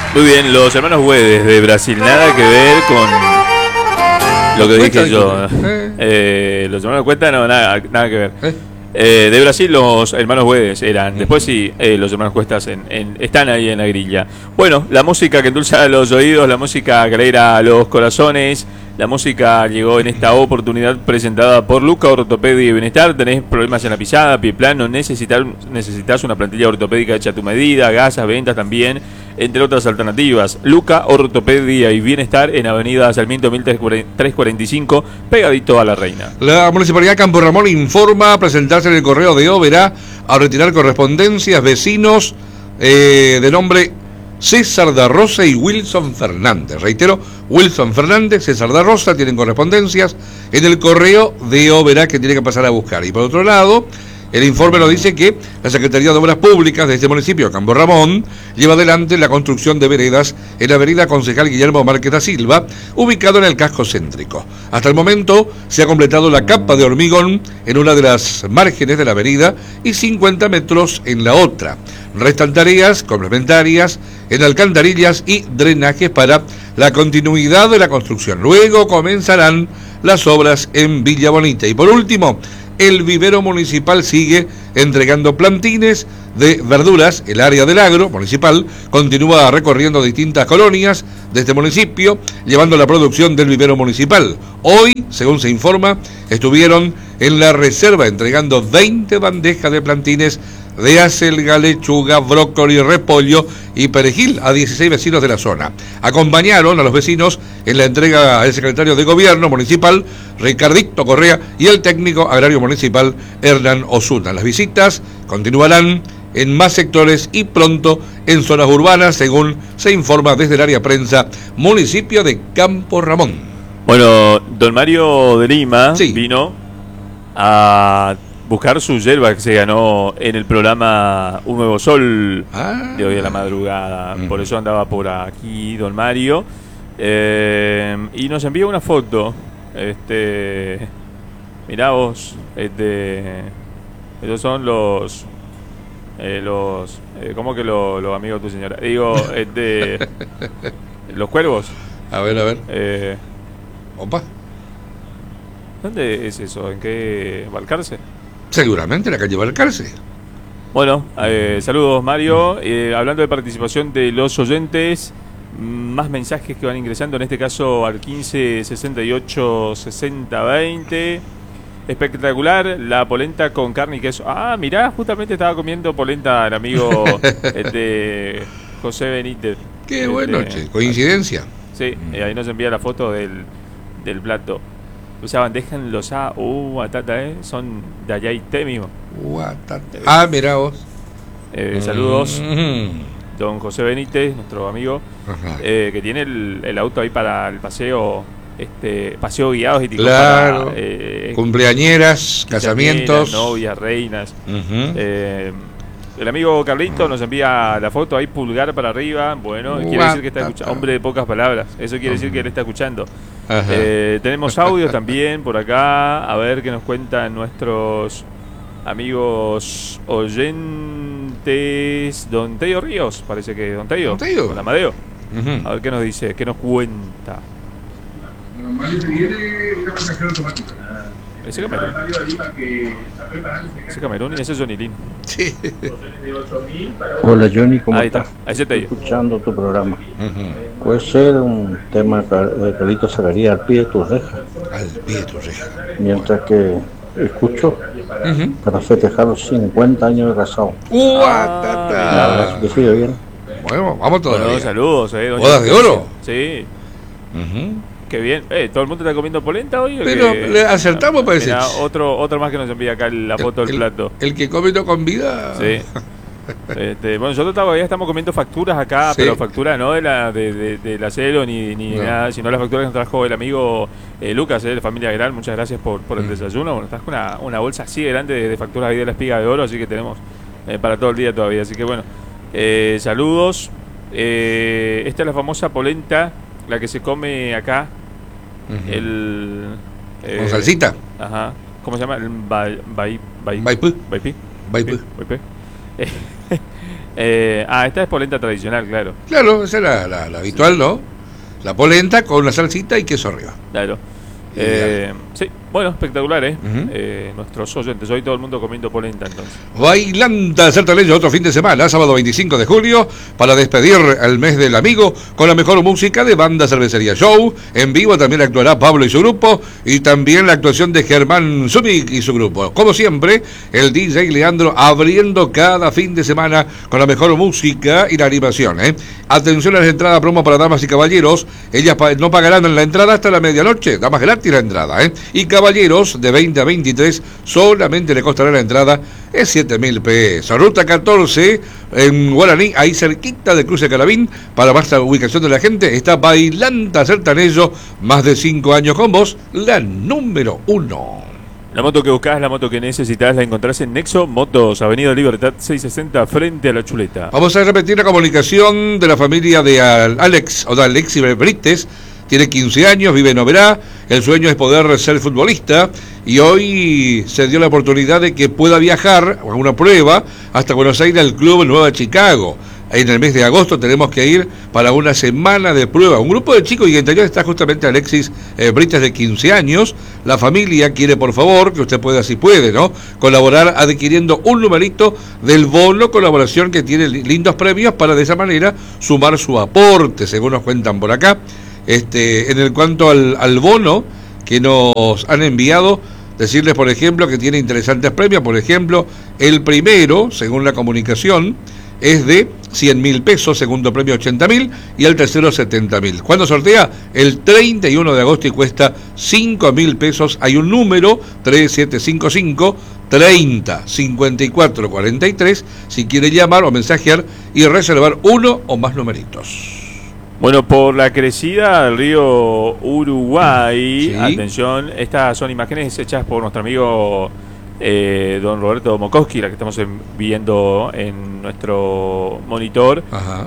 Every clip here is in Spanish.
Muy bien, los hermanos Güedes de Brasil, nada que ver con lo que dije yo. Los hermanos Cuesta, no, nada que ver. De Brasil los hermanos Güedes eran. Después sí, los hermanos Cuestas están ahí en la grilla. Bueno, la música que endulza los oídos, la música que alegra los corazones. La música llegó en esta oportunidad presentada por Luca Ortopedia y Bienestar. Tenés problemas en la pisada, pie plano, necesitas una plantilla ortopédica hecha a tu medida, gasas, ventas también, entre otras alternativas. Luca Ortopedia y Bienestar en Avenida Sarmiento 1345, pegadito a La Reina. La Municipalidad Campo Ramón informa a presentarse en el correo de Oberá a retirar correspondencias vecinos de nombre César da Rosa y Wilson Fernández. Reitero, Wilson Fernández, César da Rosa tienen correspondencias en el correo de Oberá que tiene que pasar a buscar. Y por otro lado, el informe nos dice que la Secretaría de Obras Públicas de este municipio, Campo Ramón, lleva adelante la construcción de veredas en la avenida Concejal Guillermo Márquez da Silva, ubicado en el casco céntrico. Hasta el momento se ha completado la capa de hormigón en una de las márgenes de la avenida y 50 metros en la otra. Restan tareas complementarias en alcantarillas y drenajes para la continuidad de la construcción. Luego comenzarán las obras en Villa Bonita. Y por último, el vivero municipal sigue entregando plantines de verduras. El área del agro municipal continúa recorriendo distintas colonias de este municipio, llevando la producción del vivero municipal. Hoy, según se informa, estuvieron en la reserva entregando 20 bandejas de plantines de acelga, lechuga, brócoli, repollo y perejil a 16 vecinos de la zona. Acompañaron a los vecinos en la entrega el secretario de Gobierno Municipal, Ricardito Correa, y el técnico agrario municipal, Hernán Osuna. Las visitas continuarán en más sectores y pronto en zonas urbanas, según se informa desde el área prensa, municipio de Campo Ramón. Bueno, don Mario de Lima sí. Vino a buscar su yerba que se ganó en el programa Un Nuevo Sol de hoy a la madrugada. Por eso andaba por aquí don Mario. Y nos envía una foto. Mirá vos. Esos son los ¿cómo que los amigos de tu señora? Digo, los cuervos. A ver. Opa. ¿Dónde es eso? ¿En qué? ¿Balcarce? Seguramente la calle Balcarce. Bueno, saludos Mario. Hablando de participación de los oyentes, más mensajes que van ingresando, en este caso al 15 68 60 20. Espectacular, la polenta con carne y queso. Ah, mirá, justamente estaba comiendo polenta el amigo José Benítez. Qué bueno, che, coincidencia. Sí, ahí nos envía la foto del plato. Esa bandeja en los Atata, son de allá y té mismo. Mirá vos. Saludos, don José Benítez, nuestro amigo, que tiene el auto ahí para el paseo, paseo guiados y claro, para, cumpleañeras, casamientos, novias, reinas. El amigo Carlito nos envía la foto ahí, pulgar para arriba. Bueno, quiere decir que está escuchando. Hombre de pocas palabras. Eso quiere decir que él está escuchando. Tenemos audios también por acá. A ver qué nos cuentan nuestros amigos oyentes. Don Teo Ríos, parece que Don Teo. Con Amadeo. A ver qué nos dice, qué nos cuenta. Ese Camerún y ese es Johnny Lin. Sí. Hola Johnny, ¿cómo ahí estás? Ahí se te dio. Escuchando tu programa. Puede ser un tema de Carlito Zacarías al pie de tu reja. Al pie de tu reja. Mientras que escucho para festejar los 50 años de casado. La verdad que sigue bien. Bueno, vamos todavía. Bueno, saludos. ¿Bodas de oro? Sí. Qué bien. ¿Todo el mundo está comiendo polenta hoy? Pero le acertamos, parece. Mirá, otro más que nos envía acá la foto del plato. El que come no con vida. Sí. Bueno, nosotros todavía estamos comiendo facturas acá, pero factura no de la Celo ni nada, sino las facturas que nos trajo el amigo Lucas, de Familia Gran. Muchas gracias por el desayuno. Bueno, trajo una bolsa así grande de facturas ahí de la Espiga de Oro, así que tenemos para todo el día todavía. Así que bueno, saludos. Esta es la famosa polenta, la que se come acá. Con salsita. Ajá. ¿Cómo se llama? El Baipú. Esta es polenta tradicional, claro. Claro, esa es la habitual, ¿no? La polenta con una salsita y queso arriba. Claro. Sí, bueno, espectacular, nuestros oyentes, hoy todo el mundo comiendo polenta, entonces. Bailanta Sertanejo, otro fin de semana, sábado 25 de julio, para despedir el mes del amigo con la mejor música de Banda Cervecería Show. En vivo también actuará Pablo y su grupo, y también la actuación de Germán Zubik y su grupo. Como siempre, el DJ Leandro abriendo cada fin de semana con la mejor música y la animación. Atención a la entrada promo para damas y caballeros. Ellas no pagarán en la entrada hasta la medianoche, damas gratis la entrada, y caballeros de 20 a 23 solamente le costará la entrada es 7.000 pesos. Ruta 14 en Guaraní, ahí cerquita de Cruce Calabín. Para más ubicación de la gente está Bailanta Sertanejo, más de 5 años con vos, la número 1. La moto que buscás, la moto que necesitas, la encontrás en Nexo Motos, Avenida Libertad 660, frente a La Chuleta. Vamos a repetir la comunicación de la familia de Alex, o de Alexi Brites. Tiene 15 años, vive en Oberá, el sueño es poder ser futbolista y hoy se dio la oportunidad de que pueda viajar a una prueba hasta Buenos Aires al Club Nueva Chicago. En el mes de agosto tenemos que ir para una semana de prueba. Un grupo de chicos, y en interior está justamente Alexis Brites, de 15 años. La familia quiere, por favor, que usted pueda, si puede, ¿no?, colaborar adquiriendo un numerito del bono colaboración que tiene lindos premios para de esa manera sumar su aporte, según nos cuentan por acá. En el cuanto al bono que nos han enviado, decirles, por ejemplo, que tiene interesantes premios. Por ejemplo, el primero, según la comunicación, es de 100.000 pesos, segundo premio 80.000 y el tercero 70.000. ¿Cuándo sortea? El 31 de agosto y cuesta 5.000 pesos. Hay un número 3755 30 54 43 si quiere llamar o mensajear y reservar uno o más numeritos. Bueno, por la crecida del río Uruguay, atención, estas son imágenes hechas por nuestro amigo don Roberto Mokowski, la que estamos viendo en nuestro monitor,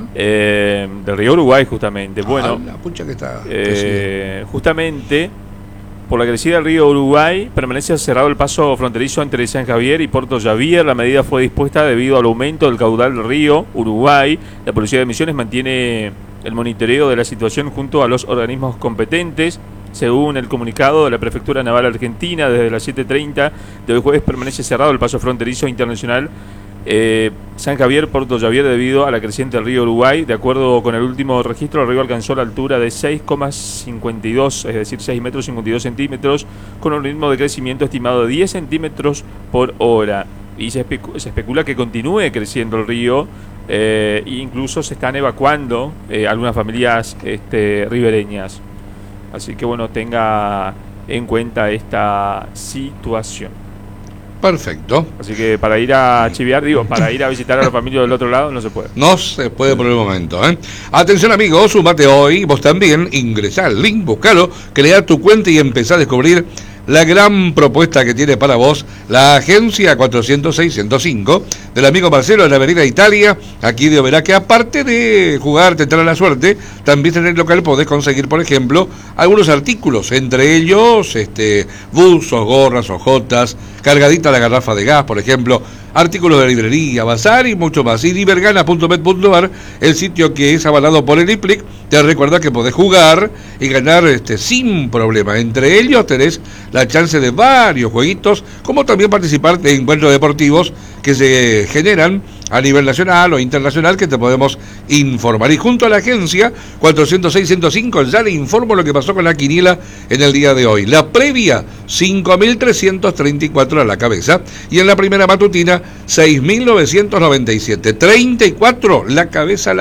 del río Uruguay, justamente. Bueno, la pucha que está justamente por la crecida del río Uruguay permanece cerrado el paso fronterizo entre San Javier y Puerto Javier. La medida fue dispuesta debido al aumento del caudal del río Uruguay. La Policía de Misiones mantiene el monitoreo de la situación junto a los organismos competentes. Según el comunicado de la Prefectura Naval Argentina, desde las 7:30 de hoy jueves permanece cerrado el paso fronterizo internacional San Javier, Puerto Javier, debido a la creciente del río Uruguay. De acuerdo con el último registro, el río alcanzó la altura de 6,52, es decir, 6 metros 52 centímetros, con un ritmo de crecimiento estimado de 10 centímetros por hora. Y se especula que continúe creciendo el río, e incluso se están evacuando algunas familias ribereñas. Así que bueno, tenga en cuenta esta situación. Perfecto. Así que para ir a chiviar, para ir a visitar a la familia del otro lado, no se puede. No se puede por el momento, Atención, amigos, sumate hoy, vos también, ingresá al link, buscalo, crea tu cuenta y empezá a descubrir la gran propuesta que tiene para vos la agencia 406-105 del amigo Marcelo, en la Avenida Italia, aquí de Oberá, que aparte de jugar, tentar la suerte, también en el local podés conseguir, por ejemplo, algunos artículos, entre ellos buzos, gorras, hojotas, cargadita la garrafa de gas, por ejemplo, artículos de librería, bazar y mucho más. Y divergana.met.ar, el sitio que es avalado por el IPLIC, te recuerda que podés jugar y ganar sin problema. Entre ellos tenés la chance de varios jueguitos, como también participar de encuentros deportivos que se generan a nivel nacional o internacional, que te podemos informar. Y junto a la agencia 406-105 ya le informo lo que pasó con la quiniela en el día de hoy. La previa, 5.334 a la cabeza, y en la primera matutina 6.997, 34 la cabeza,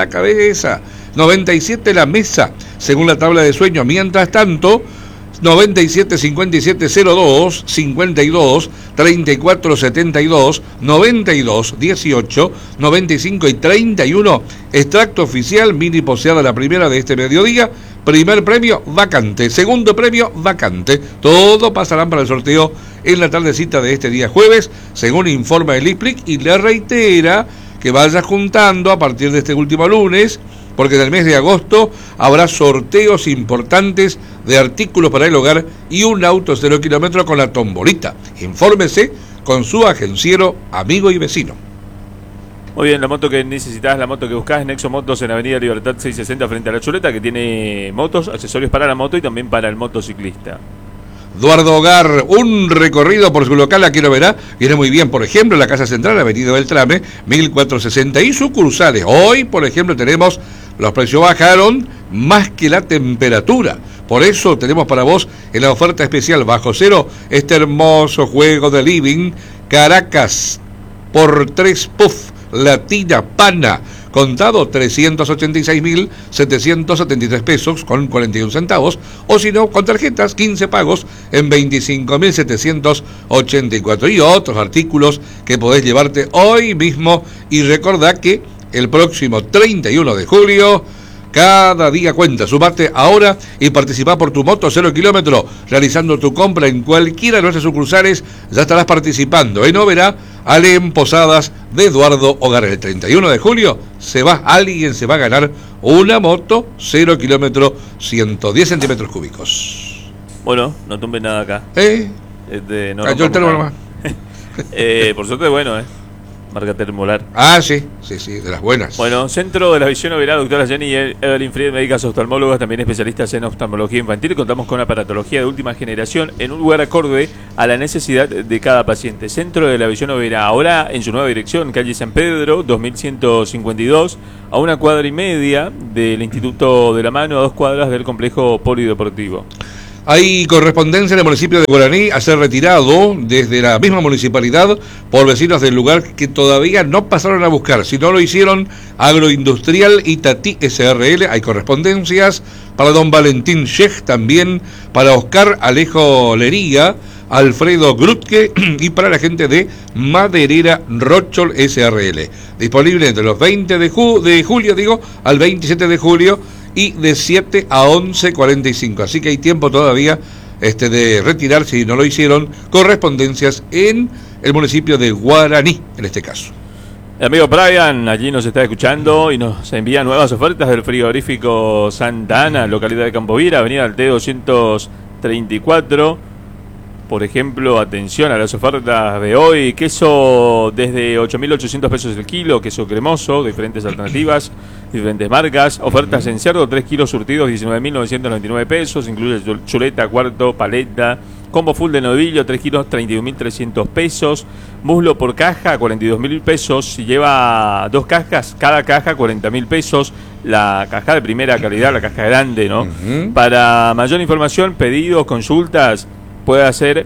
97 la mesa, según la tabla de sueño. Mientras tanto, 97 57 02 52 34 72 92 18 95 y 31. Extracto oficial, mini poseada la primera de este mediodía. Primer premio vacante, segundo premio vacante. Todo pasarán para el sorteo en la tardecita de este día jueves, según informa el IPLIC, y le reitera que vaya juntando a partir de este último lunes, porque en el mes de agosto habrá sorteos importantes de artículos para el hogar y un auto 0 kilómetros con la tombolita. Infórmese con su agenciero, amigo y vecino. Muy bien, la moto que necesitas, la moto que buscás, Nexo Motos en Avenida Libertad 660 frente a la Chuleta, que tiene motos, accesorios para la moto y también para el motociclista. Eduardo Hogar, un recorrido por su local aquí lo verá, viene muy bien, por ejemplo, la Casa Central, Avenida Beltrame, 1460 y sucursales. Hoy, por ejemplo, tenemos, los precios bajaron más que la temperatura. Por eso tenemos para vos en la oferta especial bajo cero este hermoso juego de living Caracas por 3 puff Latina Pana, contado 386.773 pesos con 41 centavos, o si no, con tarjetas 15 pagos en 25.784 y otros artículos que podés llevarte hoy mismo. Y recordá que el próximo 31 de julio cada día cuenta. Sumate ahora y participá por tu moto 0 kilómetro. Realizando tu compra en cualquiera de nuestras sucursales, ya estarás participando en Oberá, Alem Posadas de Eduardo Hogar. El 31 de julio alguien se va a ganar una moto 0 kilómetro, 110 centímetros cúbicos. Bueno, no tumbe nada acá. No cayó el termo nomás. Por suerte, bueno, marca termolar. Sí, de las buenas. Bueno, Centro de la Visión Oberá, doctora Jenny Evelyn Fried, médicas oftalmólogas, también especialistas en oftalmología infantil. Contamos con aparatología de última generación en un lugar acorde a la necesidad de cada paciente. Centro de la Visión Oberá, ahora en su nueva dirección, calle San Pedro, 2152, a 1,5 cuadras del Instituto de la Mano, a 2 cuadras del complejo polideportivo. Hay correspondencia en el municipio de Guaraní a ser retirado desde la misma municipalidad por vecinos del lugar que todavía no pasaron a buscar. Si no lo hicieron, Agroindustrial Itatí SRL. Hay correspondencias para don Valentín Sheikh, también para Oscar Alejo Lería, Alfredo Grutke y para la gente de Maderera Rochol SRL. Disponible entre los 20 de julio al 27 de julio. Y de 7 a 11:45. Así que hay tiempo todavía de retirar, si no lo hicieron, correspondencias en el municipio de Guaraní, en este caso. El amigo Brian allí nos está escuchando y nos envía nuevas ofertas del frigorífico Santa Ana, localidad de Campovira, avenida Alté 234. Por ejemplo, atención a las ofertas de hoy: queso desde 8.800 pesos el kilo, queso cremoso, diferentes alternativas, diferentes marcas. Ofertas en cerdo, 3 kilos surtidos, 19.999 pesos, incluye chuleta, cuarto, paleta. Combo full de novillo, 3 kilos, 31.300 pesos. Muslo por caja, 42.000 pesos. Si lleva 2 cajas, cada caja 40.000 pesos. La caja de primera calidad, la caja grande, ¿no? Para mayor información, pedidos, consultas, puede hacer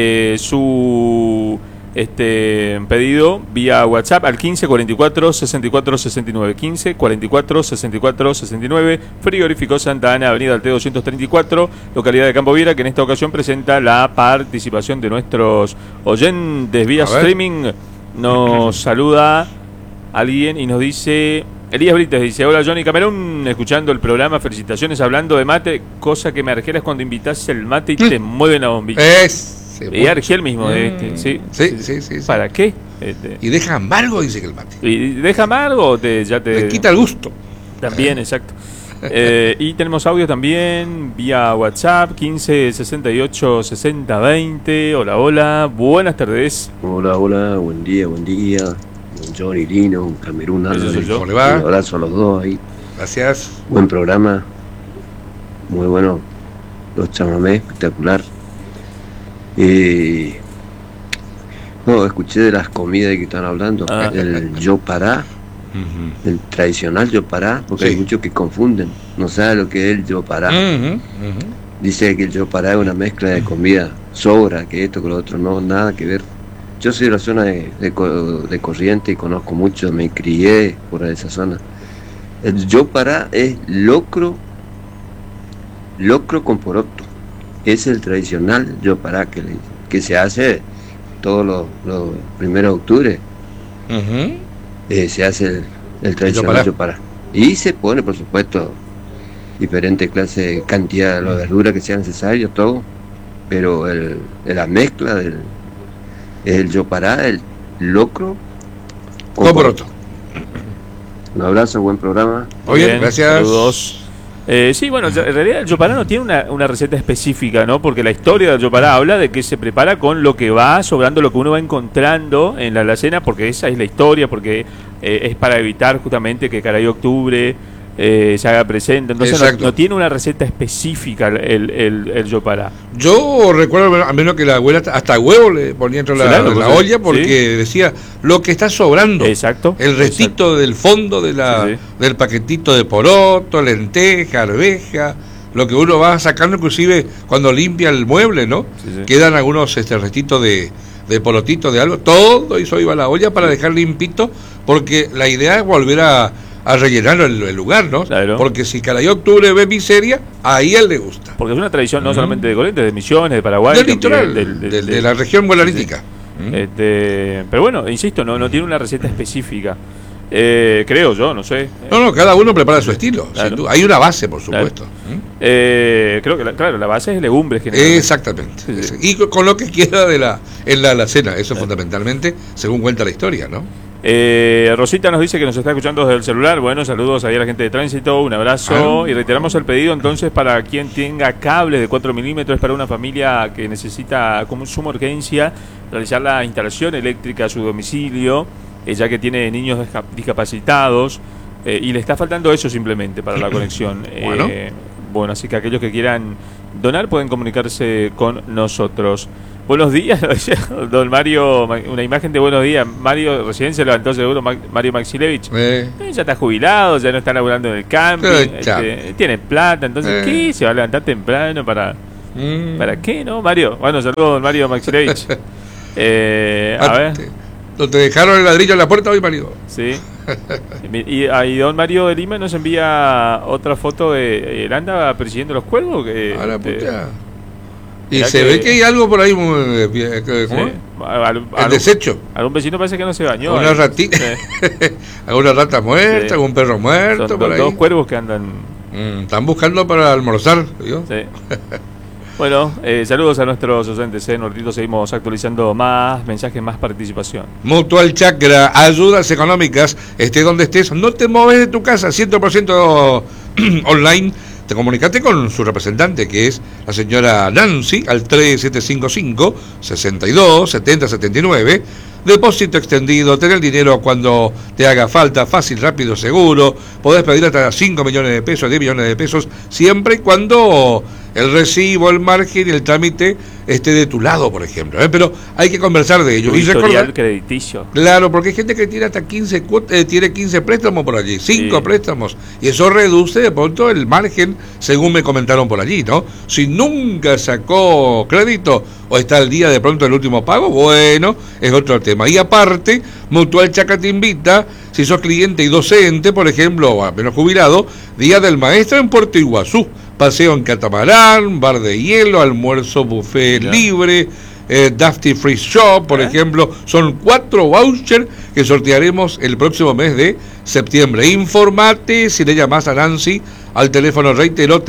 su pedido vía WhatsApp al 15 44 64 69. 15 44 64 69. Frigorífico Santa Ana, avenida Alté 234, localidad de Campovira, que en esta ocasión presenta la participación de nuestros oyentes vía streaming. Nos saluda alguien y nos dice: Elías Brites dice: hola Johnny Camerún, escuchando el programa, felicitaciones, hablando de mate, cosa que me argela es cuando invitas el mate y te mueven la bombilla. Y Argel mismo sí. ¿Para qué? Y deja amargo, dice que el mate. ¿Y deja amargo? Ya te quita el gusto. También, exacto. Y tenemos audio también vía WhatsApp, 15 68 60 20. Hola, buenas tardes. Hola, buen día. Johnny Lino, Camerún, ¿cómo le va? Un abrazo a los dos ahí. Gracias. Buen programa, muy bueno, los chamamés, espectacular. Escuché de las comidas que están hablando, el yopará, el tradicional yopará, porque hay muchos que confunden, no saben lo que es el yopará. Dice que el yopará es una mezcla de comida, sobra, que esto, que lo otro, no, nada que ver. Yo soy de la zona de Corrientes y conozco mucho, me crié por esa zona. El yopará es locro con poroto. Es el tradicional yopará que se hace todos los 1 de octubre. Se hace el tradicional yopará. Y se pone, por supuesto, diferentes clases, cantidad de verduras que sean necesarias, todo. Pero la mezcla es el yopará, el locro con poroto. Un abrazo, buen programa. Muy bien, gracias. Saludos. Sí, bueno, en realidad el yopará no tiene una receta específica, ¿no? Porque la historia del yopará habla de que se prepara con lo que va sobrando, lo que uno va encontrando en la alacena, porque esa es la historia, porque es para evitar justamente que Caray Octubre se haga presente. Entonces no tiene una receta específica el yopará. Yo recuerdo a menos que la abuela hasta huevo le ponía dentro de la olla, porque decía lo que está sobrando. Exacto. El restito del fondo del paquetito de poroto, lenteja, arveja, lo que uno va sacando inclusive cuando limpia el mueble, ¿no? Quedan algunos restitos de porotito, de algo, todo eso iba a la olla para dejar limpito, porque la idea es volver a rellenar el lugar, ¿no? Claro. Porque si Caray Octubre ve miseria, ahí a él le gusta. Porque es una tradición no solamente de Corrientes, de Misiones, de Paraguay, del litoral, de la región guaranítica. Pero bueno, insisto, no tiene una receta específica. Creo yo, no sé. No, cada uno prepara su estilo. Claro. Hay una base, por supuesto. Creo que la base es legumbres. Exactamente. Sí. Y con lo que queda en la alacena, eso fundamentalmente, según cuenta la historia, ¿no? Rosita nos dice que nos está escuchando desde el celular. Bueno, saludos ahí a la gente de tránsito, un abrazo. Y reiteramos el pedido entonces para quien tenga cables de 4 milímetros para una familia que necesita como suma urgencia realizar la instalación eléctrica a su domicilio, ya que tiene niños discapacitados y le está faltando eso simplemente para la conexión. Bueno, así que aquellos que quieran donar pueden comunicarse con nosotros. Buenos días, don Mario, una imagen de buenos días. Mario recién se levantó seguro, Mario Maxilevich. Ya está jubilado, ya no está laburando en el camping, tiene plata, entonces ¿qué? Se va a levantar temprano ¿para qué, no, Mario? Bueno, saludos, don Mario Maxilevich. A ver. ¿Te dejaron el ladrillo en la puerta hoy, Mario? Sí. Y don Mario de Lima nos envía otra foto de él anda persiguiendo los cuervos. A la puta. Y se ve que hay algo por ahí, ¿cómo? El desecho. Algún vecino parece que no se bañó. Una ratita, alguna rata muerta, algún perro muerto. Son por ahí. Dos cuervos que andan. Están buscando para almorzar, ¿yo? Sí. Bueno, saludos a nuestros oyentes. En un ratito seguimos actualizando más mensajes, más participación. Mutual Chakra, ayudas económicas, estés donde estés, no te mueves de tu casa, 100% online. Te comunicaste con su representante, que es la señora Nancy, al 3755-62-7079. Depósito extendido, tener dinero cuando te haga falta, fácil, rápido, seguro. Podés pedir hasta 5 millones de pesos, 10 millones de pesos, siempre y cuando el recibo, el margen y el trámite esté de tu lado, por ejemplo. Pero hay que conversar de ello. Y historial crediticio. Claro, porque hay gente que tiene hasta 15 préstamos por allí, 5 préstamos. Y eso reduce de pronto el margen, según me comentaron por allí, ¿no? Si nunca sacó crédito o está al día de pronto el último pago, bueno, es otro tema. Y aparte, Mutual Chakra te invita, si sos cliente y docente, por ejemplo, o al menos jubilado, Día del Maestro en Puerto Iguazú. Paseo en catamarán, bar de hielo, almuerzo buffet libre, Dusty Free Shop, por ejemplo. Son 4 vouchers que sortearemos el próximo mes de septiembre. Informate si le llamas a Nancy al teléfono, reitero,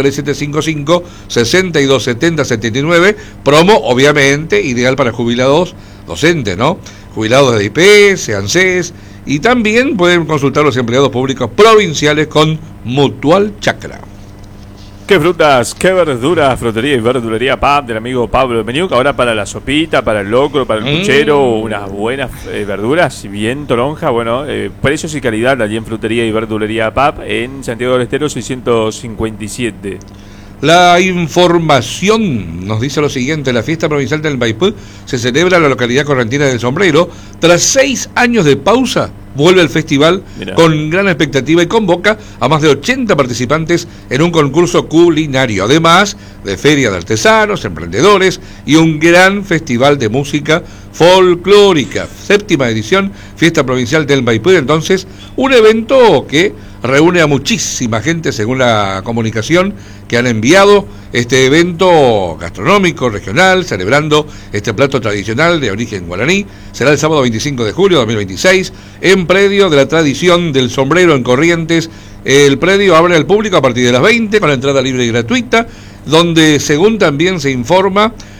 3755-627079. Promo, obviamente, ideal para jubilados docentes, ¿no? Jubilados de IPS, ANSES, y también pueden consultar los empleados públicos provinciales con Mutual Chakra. Qué frutas, qué verduras, frutería y verdulería PAP del amigo Pablo Meniuk. Ahora para la sopita, para el locro, para el puchero, unas buenas verduras, bien toronja. Bueno, precios y calidad allí en frutería y verdulería PAP en Santiago del Estero 657. La información nos dice lo siguiente: la fiesta provincial del Maipú se celebra en la localidad correntina del Sombrero. Tras 6 años de pausa, vuelve el festival con gran expectativa y convoca a más de 80 participantes en un concurso culinario, además de feria de artesanos, emprendedores y un gran festival de música folclórica. 7ª edición, fiesta provincial del Maipú. Entonces, un evento que reúne a muchísima gente, según la comunicación que han enviado. Este evento gastronómico regional, celebrando este plato tradicional de origen guaraní, será el sábado 25 de julio de 2026, en predio de la tradición del sombrero en Corrientes. El predio abre al público a partir de las 20, con la entrada libre y gratuita, donde, según también se informa,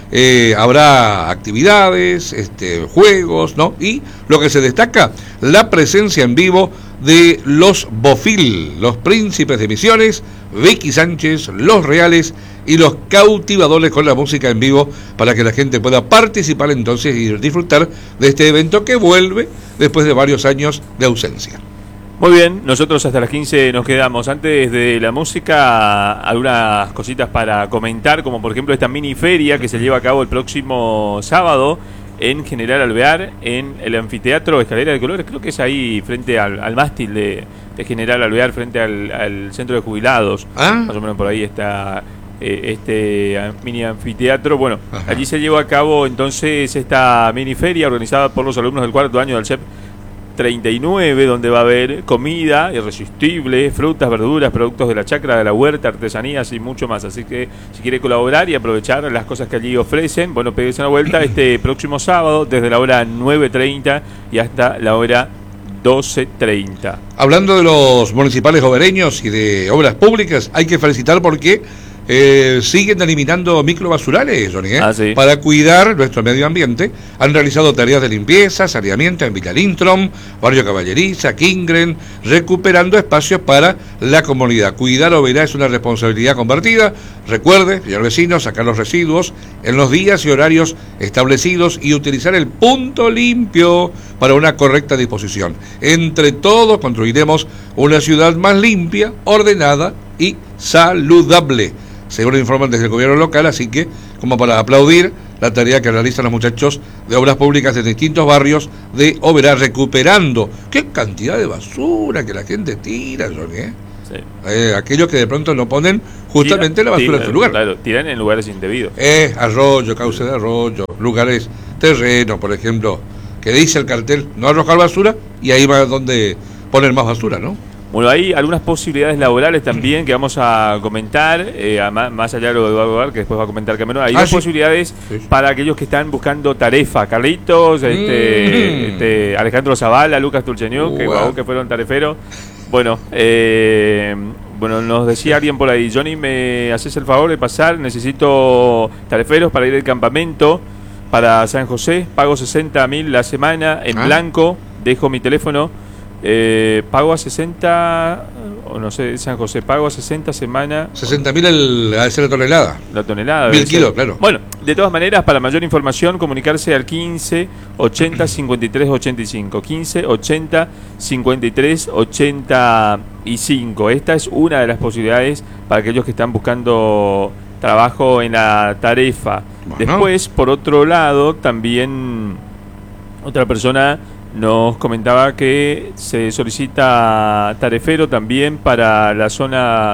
habrá actividades, juegos, ¿no? Y lo que se destaca, la presencia en vivo de los Bofil, los Príncipes de Misiones, Vicky Sánchez, Los Reales y los Cautivadores, con la música en vivo para que la gente pueda participar entonces y disfrutar de este evento que vuelve después de varios años de ausencia. Muy bien, nosotros hasta las 15 nos quedamos. Antes de la música, algunas cositas para comentar, como por ejemplo esta mini feria que se lleva a cabo el próximo sábado en General Alvear, en el anfiteatro Escalera de Colores. Creo que es ahí frente al mástil de General Alvear, frente al centro de jubilados. Más o menos por ahí está este mini anfiteatro. Bueno, allí se lleva a cabo entonces esta mini feria organizada por los alumnos del cuarto año del CEP 39, donde va a haber comida irresistible, frutas, verduras, productos de la chacra, de la huerta, artesanías y mucho más. Así que si quiere colaborar y aprovechar las cosas que allí ofrecen, bueno, péguese una vuelta este próximo sábado desde la hora 9:30 y hasta la hora 12:30. Hablando de los municipales obereños y de obras públicas, hay que felicitar porque siguen eliminando microbasurales, Johnny, sí, para cuidar nuestro medio ambiente. Han realizado tareas de limpieza, saneamiento en Villa Lindstrom, Barrio Caballeriza, Kingren, recuperando espacios para la comunidad. Cuidar Oberá es una responsabilidad compartida. Recuerde, señor vecino, sacar los residuos en los días y horarios establecidos y utilizar el punto limpio para una correcta disposición. Entre todos construiremos una ciudad más limpia, ordenada y saludable, según informan desde el gobierno local, así que como para aplaudir la tarea que realizan los muchachos de obras públicas de distintos barrios de Oberá, recuperando. ¡Qué cantidad de basura que la gente tira, Johnny! Sí. Aquellos que de pronto no ponen justamente la basura en su lugar. Claro, tiran en lugares indebidos. Arroyo, cauce de arroyo, lugares, terrenos, por ejemplo, que dice el cartel, no arrojar basura, y ahí va donde ponen más basura, ¿no? Bueno, hay algunas posibilidades laborales también que vamos a comentar, más allá de lo de Eduardo Bar, que después va a comentar Camerón. Hay dos posibilidades para aquellos que están buscando tarefa. Carlitos, Alejandro Zavala, Lucas Tulcheñú, que fueron tareferos. Bueno, nos decía alguien por ahí, Johnny, ¿me haces el favor de pasar? Necesito tareferos para ir al campamento para San José, pago 60.000 la semana en blanco, dejo mi teléfono. Pago a 60, o no sé, San José, pago a 60 semana. 60.000 a ser la tonelada. La tonelada. 1.000 kilos, claro. Bueno, de todas maneras, para mayor información, comunicarse al 15 80 53 85. 15 80 53 85. Esta es una de las posibilidades para aquellos que están buscando trabajo en la tarefa. Bueno. Después, por otro lado, también otra persona nos comentaba que se solicita tarefero también para la zona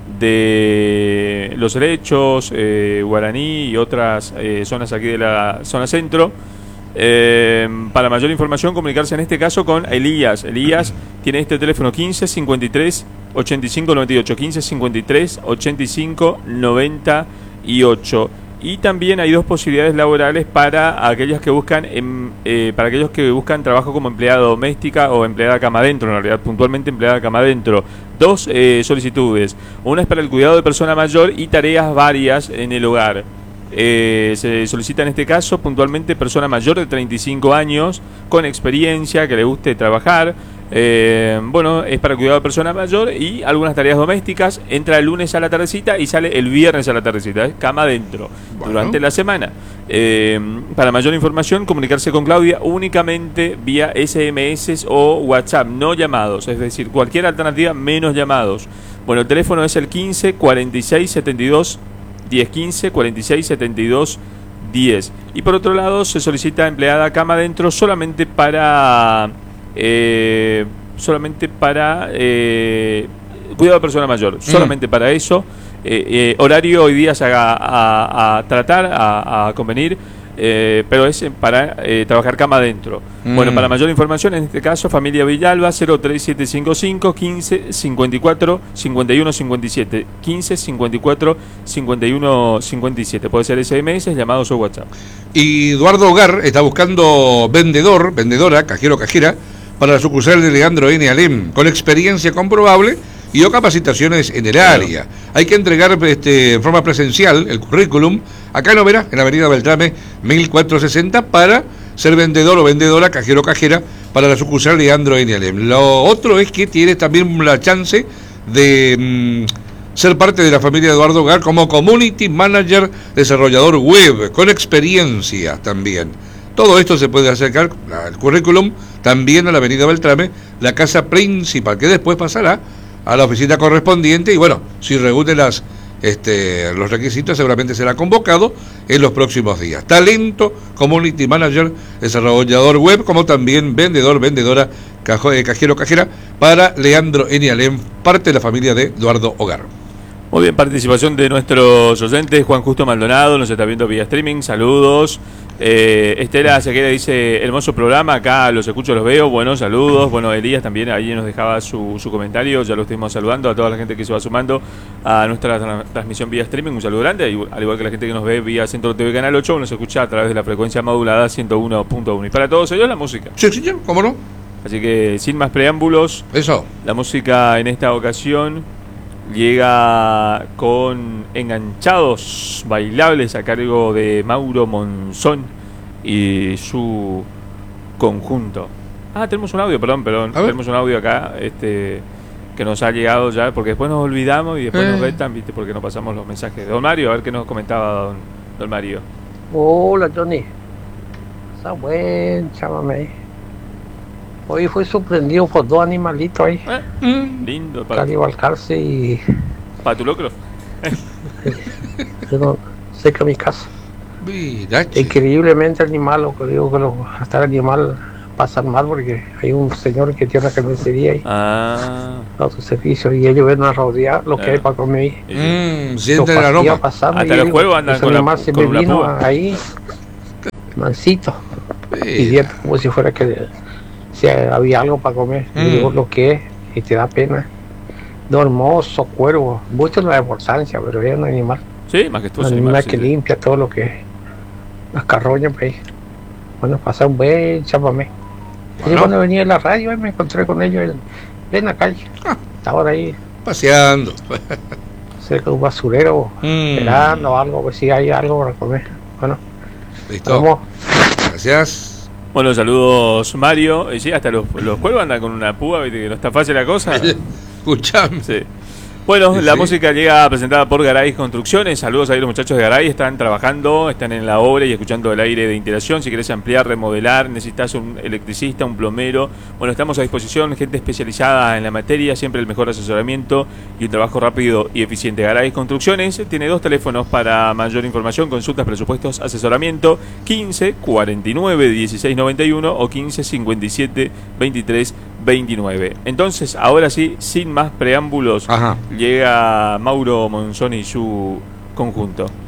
de Los Helechos, Guaraní y otras zonas aquí de la zona centro. Para mayor información, comunicarse en este caso con Elías. Elías tiene este teléfono 15 53 85 98, 15 53 85 98. Y también hay dos posibilidades laborales para aquellos que buscan trabajo como empleada doméstica o empleada cama adentro, en realidad puntualmente empleada cama adentro. Dos solicitudes. Una es para el cuidado de persona mayor y tareas varias en el hogar. Se solicita en este caso puntualmente persona mayor de 35 años con experiencia, que le guste trabajar. Es para el cuidado de persona mayor y algunas tareas domésticas. Entra el lunes a la tardecita y sale el viernes a la tardecita. Cama adentro durante la semana. Para mayor información, comunicarse con Claudia únicamente vía SMS o WhatsApp, no llamados, es decir, cualquier alternativa menos llamados. Bueno, el teléfono es el 15 46 72 10, 15 46 72 10. Y por otro lado, se solicita empleada cama adentro solamente para cuidado de persona mayor, solamente para eso. Horario hoy día se haga a tratar, a convenir, pero es para trabajar cama adentro. Bueno, para mayor información, en este caso, familia Villalba, 03755 15 54 51 57, 15 54 51 57. Puede ser SMS, llamados o WhatsApp. Y Eduardo Hogar está buscando vendedora, cajero, cajera, para la sucursal de Leandro N. Alem, con experiencia comprobable y o capacitaciones en el área. Hay que entregar en forma presencial el currículum acá en Oberá, en la avenida Beltrame 1460, para ser vendedor o vendedora, cajero o cajera para la sucursal Leandro N. Alem. Lo otro es que tienes también la chance de ser parte de la familia Eduardo Hogar como Community Manager, desarrollador web, con experiencia también. Todo esto se puede acercar al currículum también a la avenida Beltrame, la casa principal, que después pasará a la oficina correspondiente y bueno, si reúne los requisitos seguramente será convocado en los próximos días. Talento, Community Manager, desarrollador web, como también vendedor, vendedora, cajero, cajera para Leandro N. Alem, parte de la familia de Eduardo Hogar. Muy bien, participación de nuestros oyentes. Juan Justo Maldonado nos está viendo vía streaming, saludos. Estela Sequera dice, hermoso programa, acá los escucho, los veo, bueno, saludos. Bueno, Elías también ahí nos dejaba su comentario, ya lo estuvimos saludando a toda la gente que se va sumando a nuestra transmisión vía streaming, un saludo grande, al igual que la gente que nos ve vía Centro TV Canal 8, nos escucha a través de la frecuencia modulada 101.1. Y para todos ellos la música. Sí, señor, ¿cómo no? Así que sin más preámbulos, eso. La música en esta ocasión llega con Enganchados bailables a cargo de Mauro Monzón y su conjunto. Tenemos un audio, perdón, tenemos un audio acá que nos ha llegado ya, porque después nos olvidamos y después nos retan, ¿viste? Porque no pasamos los mensajes. Don Mario, a ver qué nos comentaba don Mario. Hola, Johnny. Está buen, chámame. Hoy fui sorprendido por dos animalitos ahí. Lindo. Calibalcarse y... ¿Patulocro? Cerca de mi casa. Increíblemente animal, lo que digo que hasta el animal pasan mal porque hay un señor que tiene una carnicería ahí. Autoservicio, y ellos ven a rodear lo que hay para comer ahí. Sienten el aroma. Hasta los juegos andan con animal se me vino ahí, mansito, pidiendo como si fuera que si había algo para comer. Y digo lo que es, y te da pena. De hermoso cuervo, mucho la importancia, pero es un animal. Sí, más que tú. Un animal que limpia todo lo que las carroñas, pues. Bueno, pasa un buen chápame. Y cuando venía en la radio, me encontré con ellos en la calle. Estaban ahí paseando cerca de un basurero, esperando algo, pues si hay algo para comer. Bueno, listo. ¿Cómo? Gracias. Bueno, saludos Mario. Y sí, hasta los cuervos andan con una púa, ¿viste? Que no está fácil la cosa. Escuchame. Sí. Bueno, la música llega presentada por Garay Construcciones. Saludos a los muchachos de Garay, están trabajando, están en la obra y escuchando el aire de interacción. Si querés ampliar, remodelar, necesitas un electricista, un plomero. Bueno, estamos a disposición, gente especializada en la materia, siempre el mejor asesoramiento y un trabajo rápido y eficiente. Garay Construcciones tiene 2 teléfonos para mayor información, consultas, presupuestos, asesoramiento: 15 49 16 91 o 15 57 23 29. Entonces, ahora sí, sin más preámbulos, llega Mauro Monzón y su conjunto.